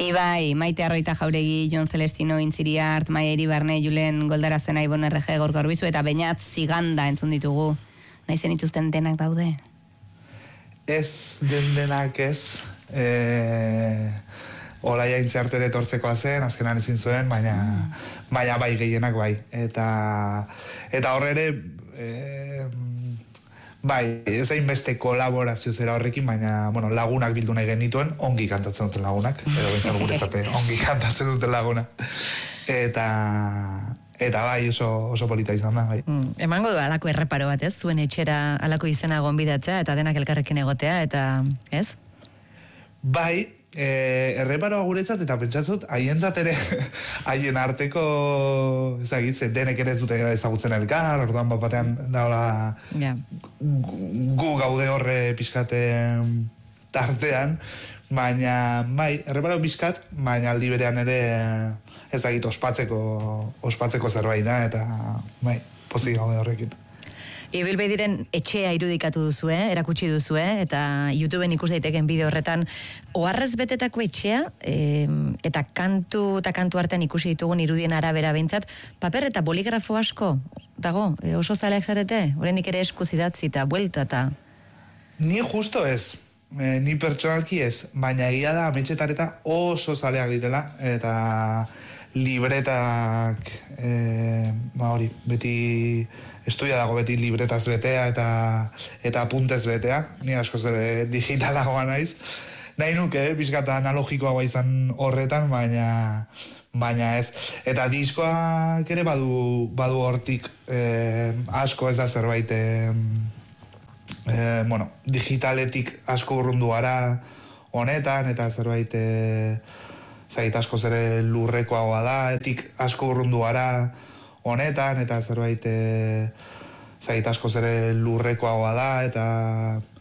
Ibai, Maite Arroita Jauregi, Jon Celestino, Intziriart, Maia Iribarne, Julen Goldarazena, Ibon RG, Gorka Orbizu, eta Beñat Ziganda entzun ditugu. Naizen ituzten denak daude? Ez, denak ez. Olaia intziartere etortzekoa zen, azkenan ezin zuen, baina bai gehienak bai. Eta horre ere, bai, ez hainbeste kolaborazio zera horrekin, baina lagunak bildu nahi genituen, ongi kantatzen duten lagunak, edo bentsat guretzate, ongi kantatzen duten lagunak. Eta bai, oso polita izan da, bai. Emango du alako erreparo bat, ez? Zuen etxera alako izena gonbidatzea, eta denak elkarrekin egotea, eta, ez? Bai, erreparoa guretzat, eta pentsatzut, haientzat ere, haien arteko, ezagitzen, denek ere ez dute ezagutzen elkar, orduan batean daola, gu gaude horre pixkate tartean, baina, bai, erreparo pixkat, baina aldi berean ere, ezagit, ospatzeko zerbait da, eta, bai, pozik gaude horrekin. Ibilbediren etxea irudikatu duzue, erakutsi duzue, eta YouTubeen ikus daiteken bideo horretan oharrez betetako etxea, eta kantu artean ikusi ditugun irudien arabera behintzat, paper eta boligrafo asko dago, oso zaleak zarete, oraindik ere eskuz idatzi eta buelta eta... Ni justo ez, ni pertsonalki ez, baina egia da ametxetareta oso zaleak direla, eta libretak, hori, beti... Estudia dago beti libretaz betea eta apuntez betea. Ni askoz ere digitalagoa naiz. Nahi nuke, pixkata analogikoa izan horretan, baina ez. Eta diskoak ere badu hortik asko ez da zerbait digitaletik asko urrundu gara honetan, eta zerbait zait askoz ere lurrekoagoa da, etik asko urrundu gara honetan, eta zerbait zait askoz ere lurrekoagoa da, eta